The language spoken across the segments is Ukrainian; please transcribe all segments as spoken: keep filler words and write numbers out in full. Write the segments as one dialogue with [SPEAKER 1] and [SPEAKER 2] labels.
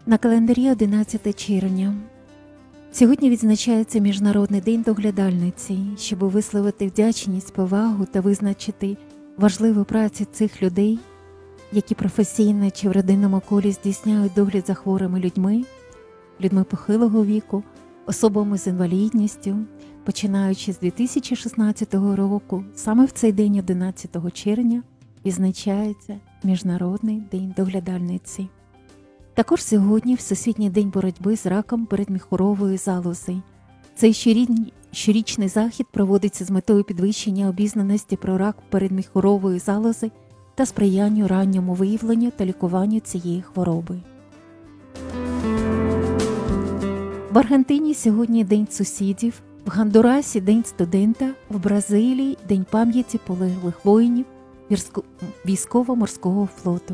[SPEAKER 1] На календарі одинадцяте червня. Сьогодні відзначається Міжнародний день доглядальниці, щоб висловити вдячність, повагу та визначити важливу працю цих людей, які професійно чи в родинному колі здійсняють догляд за хворими людьми, людьми похилого віку, особами з інвалідністю. Починаючи з дві тисячі шістнадцятого року, саме в цей день, одинадцятого червня, відзначається Міжнародний день доглядальниці. Також сьогодні Всесвітній день боротьби з раком передміхурової залози. Цей щорічний захід проводиться з метою підвищення обізнаності про рак передміхурової залози та сприянню ранньому виявленню та лікуванню цієї хвороби. В Аргентині сьогодні День сусідів, в Гондурасі – День студента, в Бразилії – День пам'яті полеглих воїнів військово-морського флоту.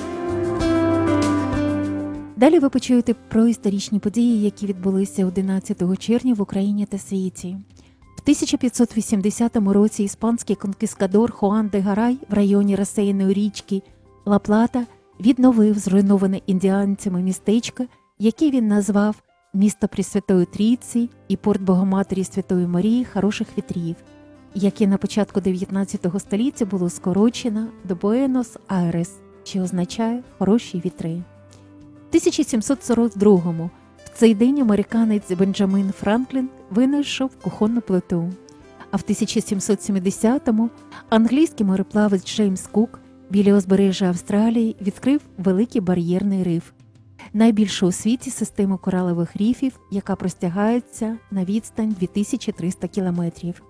[SPEAKER 1] Далі ви почуєте про історичні події, які відбулися одинадцятого червня в Україні та світі. В тисяча п'ятсот вісімдесятому році іспанський конкістадор Хуан де Гарай в районі розсеяної річки Ла-Плата відновив зруйноване індіанцями містечко, яке він назвав «Місто Пресвятої Трійці» і порт Богоматері Святої Марії Хороших Вітрів, яке на початку дев'ятнадцятого століття було скорочено до Буенос-Айрес, що означає «хороші вітри». В тисяча сімсот сорок другому в цей день американець Бенджамін Франклін винайшов кухонну плиту, а в тисяча сімсот сімдесятому англійський мореплавець Джеймс Кук біля узбережжя Австралії відкрив Великий бар'єрний риф, найбільшу у світі систему коралових рифів, яка простягається на відстань дві тисячі триста кілометрів.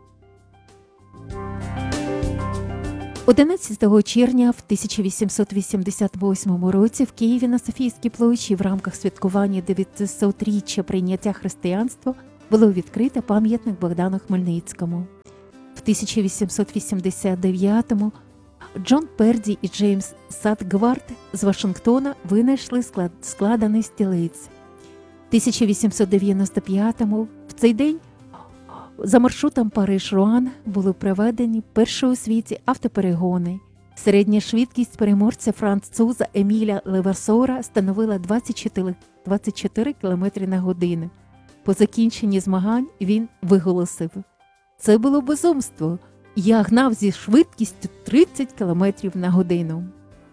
[SPEAKER 1] одинадцятого червня в тисяча вісімсот вісімдесят восьмому році в Києві на Софійській площі в рамках святкування дев'ятисотріччя прийняття християнства було відкрито пам'ятник Богдану Хмельницькому. В тисяча вісімсот вісімдесят дев'ятому Джон Перді і Джеймс Садгвард з Вашингтона винайшли склад... складений стілець. В тисяча вісімсот дев'яносто п'ятому в цей день за маршрутом Париж-Руан були проведені перші у світі автоперегони. Середня швидкість переможця француза Еміля Левасора становила двадцять чотири кілометри на годину. По закінченні змагань він виголосив: «Це було безумство! Я гнав зі швидкістю тридцять кілометрів на годину».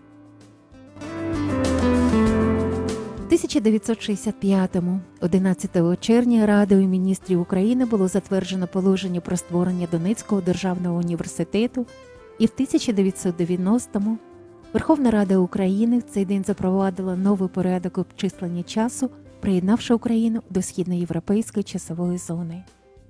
[SPEAKER 1] В тисяча дев'ятсот шістдесят п'ятому, одинадцятого червня, Радою міністрів України було затверджено положення про створення Донецького державного університету, і в тисяча дев'ятсот дев'яностому Верховна Рада України в цей день запровадила новий порядок обчислення часу, приєднавши Україну до східноєвропейської часової зони.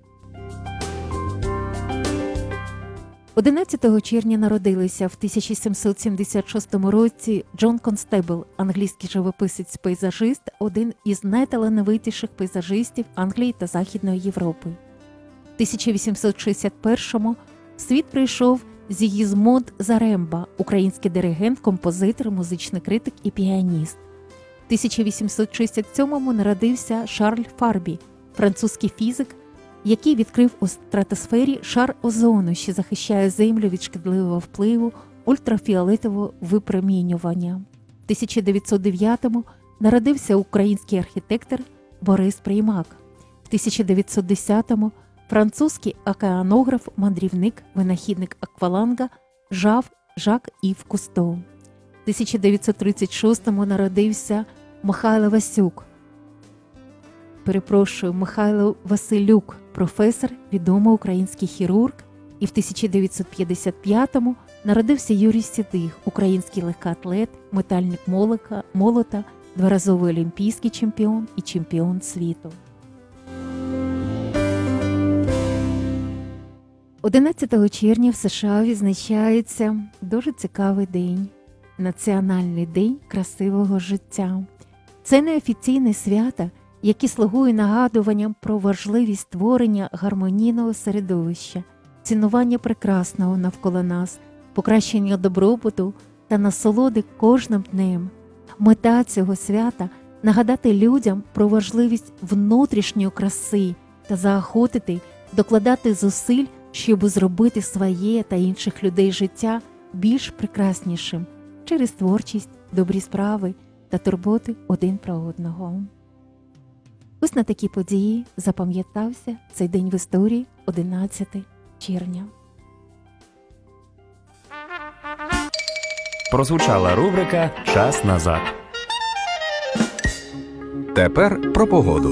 [SPEAKER 1] одинадцятого червня народилися в тисяча сімсот сімдесят шостому році Джон Констебл, англійський живописець-пейзажист, один із найталановитіших пейзажистів Англії та Західної Європи. В тисяча вісімсот шістдесят першому в світ прийшов Зігізмунд Заремба, український диригент, композитор, музичний критик і піаніст. В тисяча вісімсот шістдесят сьомому народився Шарль Фарбі, французький фізик, який відкрив у стратосфері шар озону, що захищає Землю від шкідливого впливу ультрафіолетового випромінювання. В тисяча дев'ятсот дев'ятому народився український архітектор Борис Приймак. В тисяча дев'ятсот десятому французький океанограф, мандрівник, винахідник акваланга Жав Жак Ів Кусто. В тисяча дев'ятсот тридцять шостому народився Михайло Васюк. Перепрошую, Михайло Василюк, професор, відомий український хірург, і в тисяча дев'ятсот п'ятдесят п'ятому народився Юрій Сідих, український легкоатлет, метальник молока, молота, дворазовий олімпійський чемпіон і чемпіон світу. одинадцятого червня в США відзначається дуже цікавий день – Національний день красивого життя. Це неофіційне свято, які слугує нагадуванням про важливість створення гармонійного середовища, цінування прекрасного навколо нас, покращення добробуту та насолоди кожним днем. Мета цього свята – нагадати людям про важливість внутрішньої краси та заохотити докладати зусиль, щоб зробити своє та інших людей життя більш прекраснішим через творчість, добрі справи, та турботи один про одного. Ось на такі події запам'ятався цей день в історії одинадцятого червня.
[SPEAKER 2] Прозвучала рубрика «Час назад».
[SPEAKER 3] Тепер про погоду.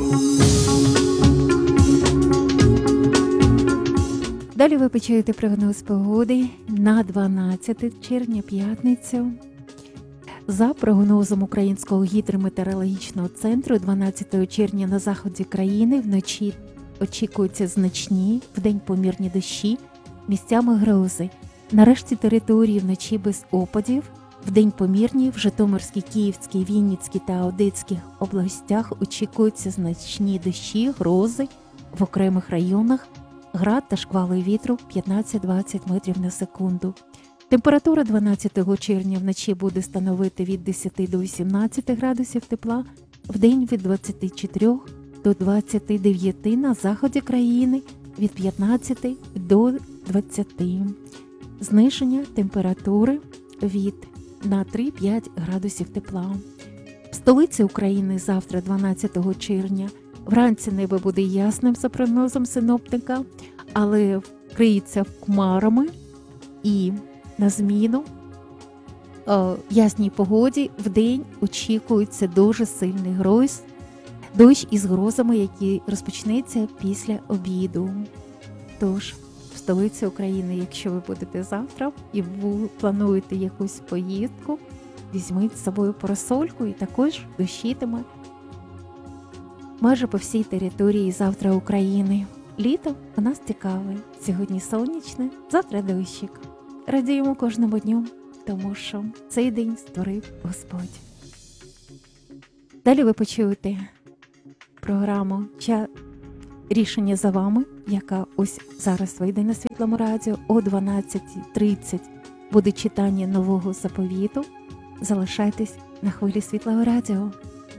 [SPEAKER 1] Далі ви почуєте прогноз погоди на дванадцяте червня, п'ятницю. За прогнозом Українського гідрометеорологічного центру, дванадцятого червня на заході країни вночі очікуються значні, вдень помірні дощі, місцями грози. На решті території вночі без опадів, вдень помірні в Житомирській, Київській, Вінницькій та Одеській областях очікуються значні дощі, грози в окремих районах, град та шквали вітру п'ятнадцять-двадцять метрів на секунду. Температура дванадцятого червня вночі буде становити від десяти до вісімнадцяти градусів тепла, вдень від двадцяти чотирьох до двадцяти дев'яти, на заході країни від п'ятнадцяти до двадцяти. Зниження температури від на три-п'ять градусів тепла. В столиці України завтра, дванадцятого червня, вранці небо буде ясним за прогнозом синоптика, але вкриється хмарами і на зміну о, ясній погоді вдень очікується дуже сильний гроз, дощ із грозами, який розпочнеться після обіду. Тож, в столиці України, якщо ви будете завтра і ви плануєте якусь поїздку, візьміть з собою парасольку, і також дощитиме майже по всій території завтра України. Літо у нас цікаве. Сьогодні сонячне, завтра дощик. Радіємо кожному дню, тому що цей день створив Господь. Далі ви почуєте програму «Ча... Рішення за вами», яка ось зараз вийде на Світлому радіо. О дванадцятій тридцять буде читання нового заповіту. Залишайтесь на хвилі Світлого радіо.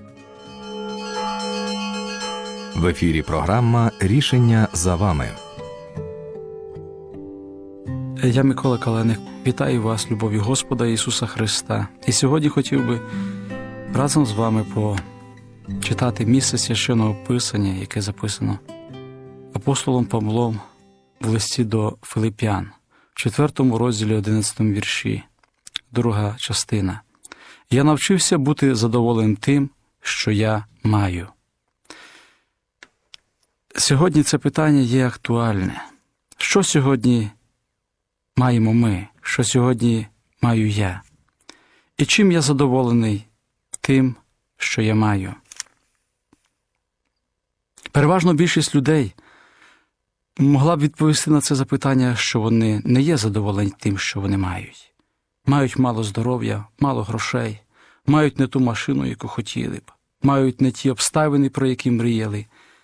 [SPEAKER 3] В ефірі програма «Рішення за вами».
[SPEAKER 4] Я Микола Каленик. Вітаю вас, любов'ю Господа Ісуса Христа. І сьогодні хотів би разом з вами почитати місце Священного Писання, яке записано апостолом Павлом в листі до Филип'ян, в четвертому розділі одинадцятому вірші, друга частина. «Я навчився бути задоволеним тим, що я маю». Сьогодні це питання є актуальне. Що сьогодні маємо ми? Що сьогодні маю я? І чим я задоволений тим, що я маю? Переважно більшість людей могла б відповісти на це запитання, що вони не є задоволені тим, що вони мають. Мають мало здоров'я, мало грошей, мають не ту машину, яку хотіли б, мають не ті обставини, про які мріяли.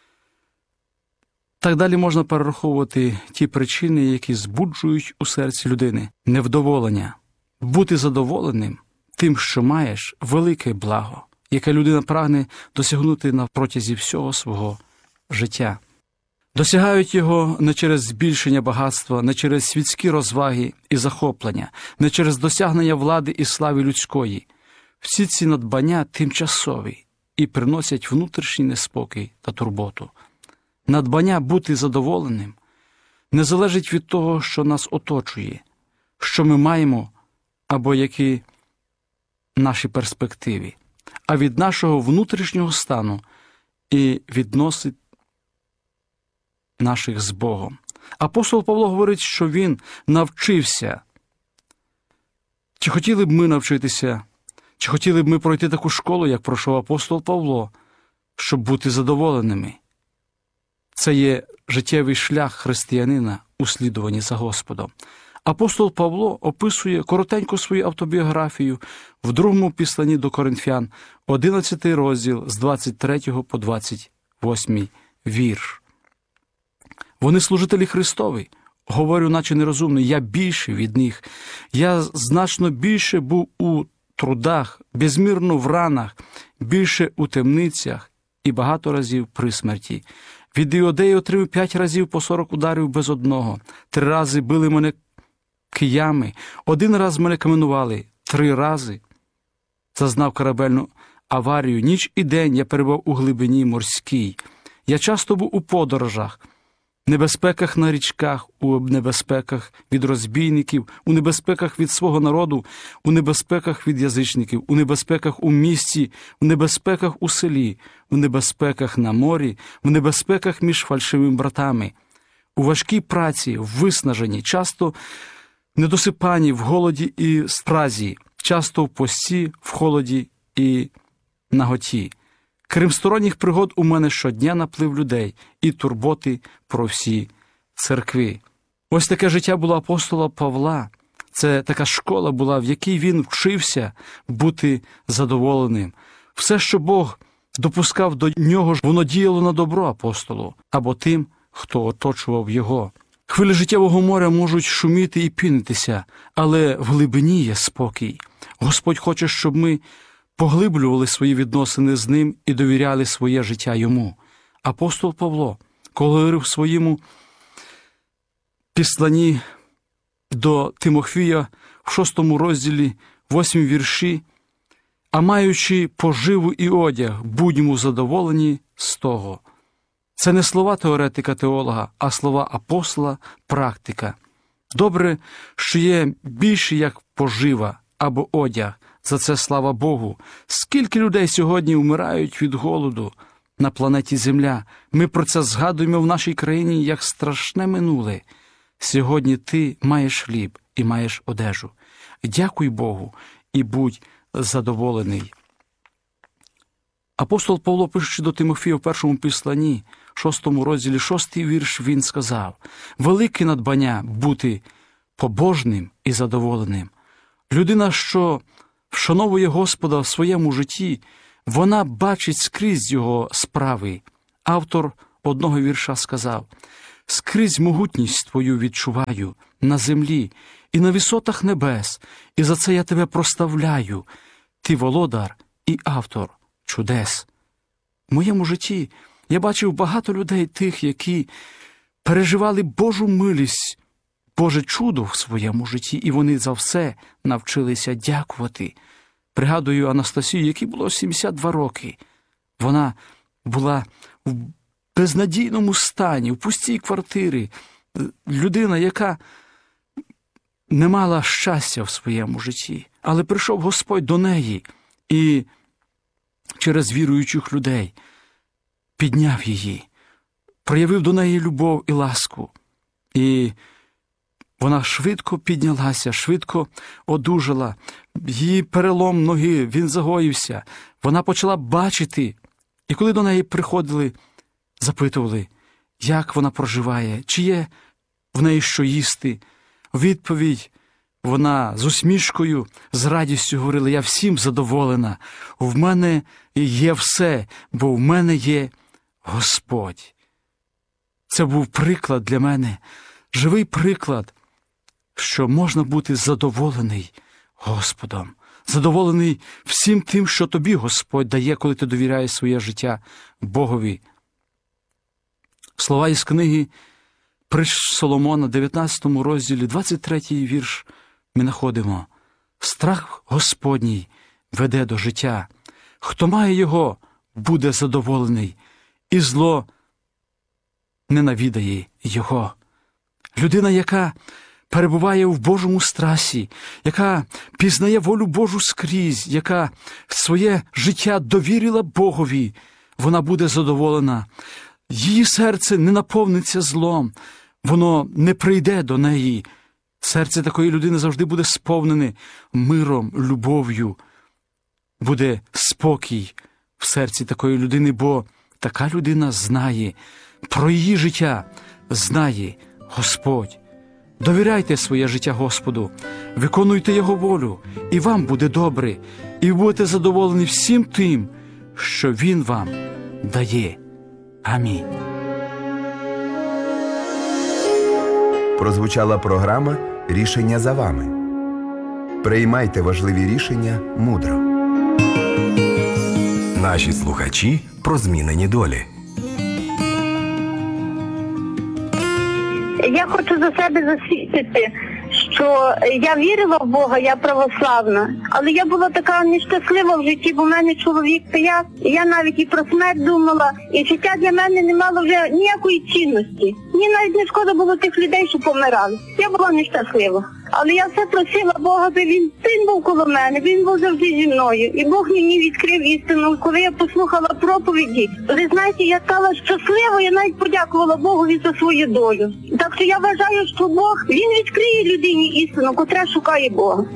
[SPEAKER 4] Так далі можна перераховувати ті причини, які збуджують у серці людини невдоволення. Бути задоволеним тим, що маєш, велике благо, яке людина прагне досягнути на протязі всього свого життя. Досягають його не через збільшення багатства, не через світські розваги і захоплення, не через досягнення влади і слави людської. Всі ці надбання тимчасові і приносять внутрішній неспокій та турботу. Надбання бути задоволеним не залежить від того, що нас оточує, що ми маємо або які наші перспективи, а від нашого внутрішнього стану і відносин наших з Богом. Апостол Павло говорить, що він навчився. Чи хотіли б ми навчитися, чи хотіли б ми пройти таку школу, як пройшов апостол Павло, щоб бути задоволеними? Це є життєвий шлях християнина у слідуванні за Господом. Апостол Павло описує коротенько свою автобіографію в другому післанні до Коринфян, одинадцятий розділ з двадцять третього по двадцять восьмий вірш. Вони служителі Христові. Говорю, наче нерозумний, я більше від них. Я значно більше був у трудах, безмірно в ранах, більше у темницях і багато разів при смерті. Від Іудеї отримав п'ять разів по сорок ударів без одного. Три рази били мене киями, один раз мене каменували, три рази зазнав корабельну аварію. Ніч і день я перебував у глибині морській. Я часто був у подорожах, небезпеках на річках, у небезпеках від розбійників, у небезпеках від свого народу, у небезпеках від язичників, у небезпеках у місті, у небезпеках у селі, у небезпеках на морі, у небезпеках між фальшивими братами, у важкій праці, в виснаженні, часто недосипанні, в голоді і спразі, часто в пості, в холоді і наготі. Крім сторонніх пригод, у мене щодня наплив людей і турботи про всі церкви. Ось таке життя було апостола Павла. Це така школа була, в якій він вчився бути задоволеним. Все, що Бог допускав до нього, воно діяло на добро апостолу або тим, хто оточував його. Хвилі життєвого моря можуть шуміти і пінитися, але в глибині є спокій. Господь хоче, щоб ми поглиблювали свої відносини з Ним і довіряли своє життя Йому. Апостол Павло, коли говорив в своєму післанні до Тимофія в шостому розділі, восьмій вірші, «А маючи поживу і одяг, будьмо задоволені з того». Це не слова теоретика-теолога, а слова апостола, практика. Добре, що є більше, як пожива або одяг. За це слава Богу. Скільки людей сьогодні вмирають від голоду на планеті Земля. Ми про це згадуємо в нашій країні як страшне минуле. Сьогодні ти маєш хліб і маєш одежу. Дякуй Богу і будь задоволений. Апостол Павло, пишучи до Тимофія в першому післанні, шостому розділі, шостий вірш, він сказав: «Велике надбання бути побожним і задоволеним». Людина, що вшановує Господа в своєму житті, вона бачить скрізь Його справи. Автор одного вірша сказав: «Скрізь могутність Твою відчуваю на землі і на висотах небес, і за це я Тебе прославляю. Ти володар і автор чудес». В моєму житті я бачив багато людей тих, які переживали Божу милість, Боже чудо в своєму житті, і вони за все навчилися дякувати. Пригадую Анастасію, якій було сімдесят два роки. Вона була в безнадійному стані, в пустій квартирі. Людина, яка не мала щастя в своєму житті. Але прийшов Господь до неї і через віруючих людей підняв її, проявив до неї любов і ласку. І вона швидко піднялася, швидко одужала. Її перелом ноги, він загоївся. Вона почала бачити. І коли до неї приходили, запитували, як вона проживає, чи є в неї що їсти. Відповідь вона з усмішкою, з радістю говорила: «Я всім задоволена. В мене є все, бо в мене є Господь». Це був приклад для мене, живий приклад, що можна бути задоволений Господом, задоволений всім тим, що тобі Господь дає, коли ти довіряєш своє життя Богові. Слова із книги Притч Соломона, дев'ятнадцятому розділі, двадцять третій вірш, ми знаходимо: «Страх Господній веде до життя. Хто має його, буде задоволений, і зло ненавідає його». Людина, яка перебуває в Божому страсі, яка пізнає волю Божу скрізь, яка своє життя довірила Богові, вона буде задоволена. Її серце не наповниться злом, воно не прийде до неї. Серце такої людини завжди буде сповнене миром, любов'ю. Буде спокій в серці такої людини, бо така людина знає про її життя, знає Господь. Довіряйте своє життя Господу, виконуйте Його волю, і вам буде добре, і ви будете задоволені всім тим, що Він вам дає. Амінь.
[SPEAKER 5] Прозвучала програма «Рішення за вами». Приймайте важливі рішення мудро.
[SPEAKER 3] Наші слухачі про змінені долі.
[SPEAKER 6] Я хочу за себе засвідчити, що я вірила в Бога, я православна, але я була така нещаслива в житті, бо в мене чоловік пияк, і я навіть і про смерть думала, і життя для мене не мало вже ніякої цінності. Мені навіть не шкода було тих людей, що помирали. Я була нещаслива. Але я все просила Бога, аби він, він був коло мене, він був завжди зі мною. І Бог мені відкрив істину. Коли я послухала проповіді, ви знаєте, я стала щаслива, я навіть подякувала Богові за свою долю. Так що я вважаю, що Бог, він відкриє людині істину, котра шукає Бога.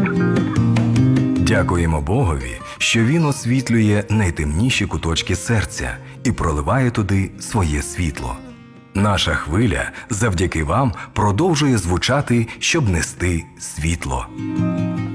[SPEAKER 3] Дякуємо Богові, що Він освітлює найтемніші куточки серця і проливає туди своє світло. Наша хвиля завдяки вам продовжує звучати, щоб нести світло.